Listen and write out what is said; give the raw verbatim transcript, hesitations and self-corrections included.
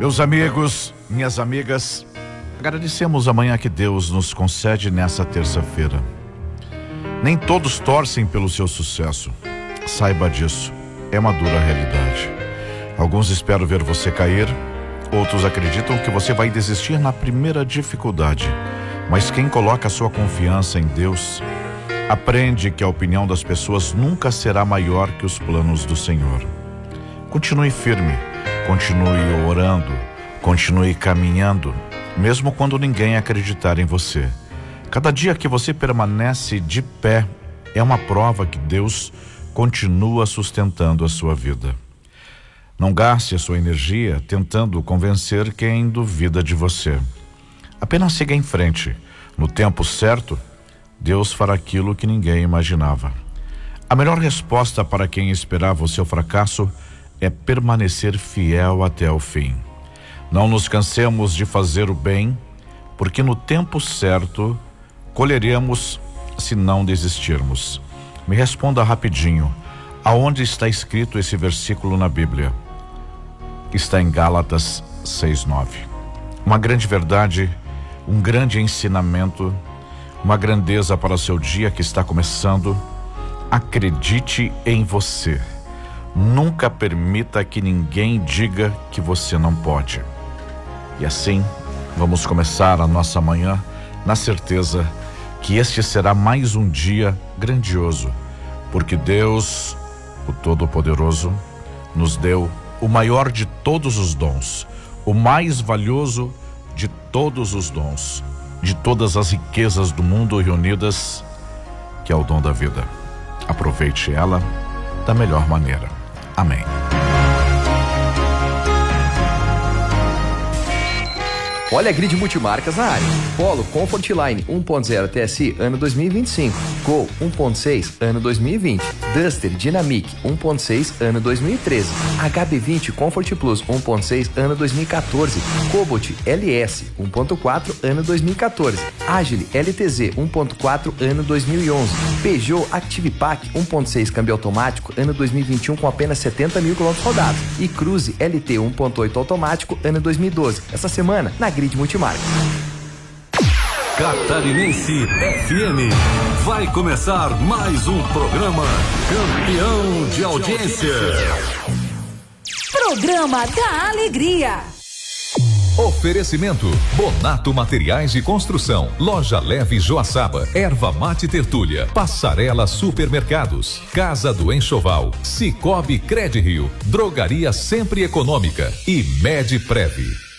Meus amigos, minhas amigas, agradecemos a manhã que Deus nos concede nessa terça-feira. Nem todos torcem pelo seu sucesso. Saiba disso, é uma dura realidade. Alguns esperam ver você cair, outros acreditam que você vai desistir na primeira dificuldade. Mas quem coloca sua confiança em Deus, aprende que a opinião das pessoas nunca será maior que os planos do Senhor. Continue firme, continue orando, continue caminhando, mesmo quando ninguém acreditar em você. Cada dia que você permanece de pé é uma prova que Deus continua sustentando a sua vida. Não gaste a sua energia tentando convencer quem duvida de você. Apenas siga em frente. No tempo certo, Deus fará aquilo que ninguém imaginava. A melhor resposta para quem esperava o seu fracasso é permanecer fiel até o fim. Não nos cansemos de fazer o bem, porque no tempo certo colheremos se não desistirmos. Me responda rapidinho, aonde está escrito esse versículo na Bíblia? Está em Gálatas seis, nove. Uma grande verdade, um grande ensinamento, uma grandeza para o seu dia que está começando. Acredite em você. Nunca permita que ninguém diga que você não pode. E assim, vamos começar a nossa manhã na certeza que este será mais um dia grandioso, porque Deus, o Todo-Poderoso, nos deu o maior de todos os dons, o mais valioso de todos os dons, de todas as riquezas do mundo reunidas, que é o dom da vida. Aproveite ela da melhor maneira. Amém. Olha a Grid Multimarcas na área. Polo Comfort Line um ponto zero T S I ano dois mil e vinte e cinco. Gol um ponto seis ano dois mil e vinte. Duster Dynamic um ponto seis ano dois mil e treze. H B vinte Comfort Plus um ponto seis ano dois mil e quatorze. Cobalt L S um ponto quatro ano dois mil e quatorze. Agile L T Z um ponto quatro ano dois mil e onze. Peugeot Active Pack um ponto seis câmbio automático ano dois mil e vinte e um com apenas setenta mil quilômetros rodados. E Cruze L T um ponto oito automático ano dois mil e doze. Essa semana na Grid Multimarcas. Catarinense F M. Vai começar mais um programa campeão de audiência. Programa da Alegria. Oferecimento: Bonato Materiais de Construção, Loja Leve Joaçaba, Erva Mate Tertúlia, Passarela Supermercados, Casa do Enxoval, Cicobi Credrio, Drogaria Sempre Econômica e Medprev.